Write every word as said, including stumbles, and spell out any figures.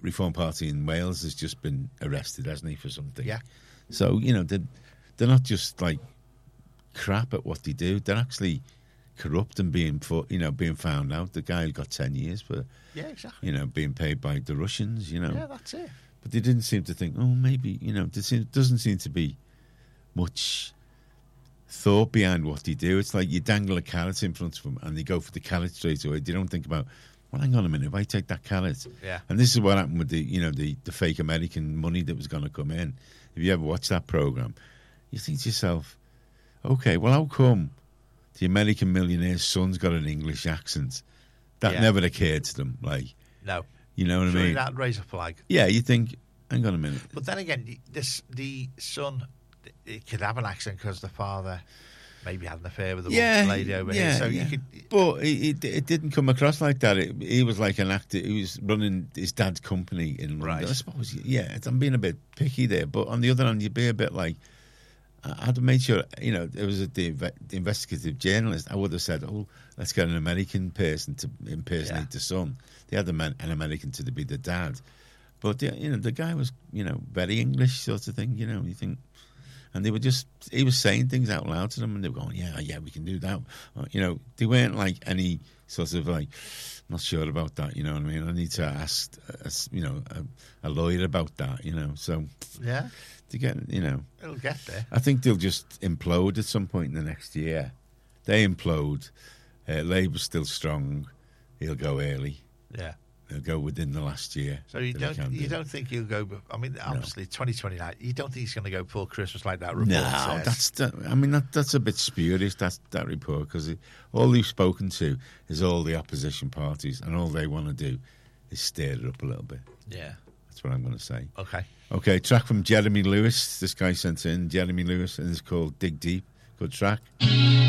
Reform Party in Wales has just been arrested, hasn't he, for something? Yeah. So, you know, they're, they're not just like crap at what they do. They're actually corrupt and being, for, you know, being found out. The guy who got ten years for, Yeah, exactly. you know, being paid by the Russians, you know. Yeah, that's it. But they didn't seem to think, oh, maybe, you know, there seem, doesn't seem to be much thought behind what they do. It's like you dangle a carrot in front of them and they go for the carrot straight away. They don't think about, well, hang on a minute, if I take that carrot. Yeah. And this is what happened with the, you know, the, the fake American money that was going to come in. If you ever watch that program, you think to yourself, okay, well, how come the American millionaire's son's got an English accent? That Yeah. never occurred to them. Like, No. you know what Surely I mean? that'd raise a flag. Yeah, you think, hang on a minute. But then again, this the son, it could have an accent because the father maybe had an affair with the Yeah, lady over yeah, here. So yeah. you could. But it, it, it didn't come across like that. It, he was like an actor. He was running his dad's company in London. Right. I suppose, yeah, I'm being a bit picky there. But on the other hand, you'd be a bit like, I'd have made sure, you know, it was a, the, the investigative journalist. I would have said, oh, let's get an American person to impersonate Yeah. the son. They had a man, an American to be the dad. But, the, you know, the guy was, you know, very English sort of thing, you know, you think. And they were just, he was saying things out loud to them and they were going, yeah, yeah, we can do that. You know, they weren't like any sort of like, not sure about that, you know what I mean? I need to ask, a, you know, a, a lawyer about that, you know. So, Yeah, to get, you know. it'll get there. I think they'll just implode at some point in the next year. They implode. Uh, Labour's still strong. He'll go early. Yeah. He'll go within the last year. So you that he don't can you do. don't think he'll go? I mean, obviously, twenty twenty-nine. You don't think he's going to go full Christmas like that report No, says? that's. That, I mean, that, that's a bit spurious. That that report because all they've spoken to is all the opposition parties, and all they want to do is stir it up a little bit. Yeah. That's what I'm going to say. Okay. Okay, track from Jeremy Lewis. This guy sent in Jeremy Lewis, and it's called "Dig Deep." Good track.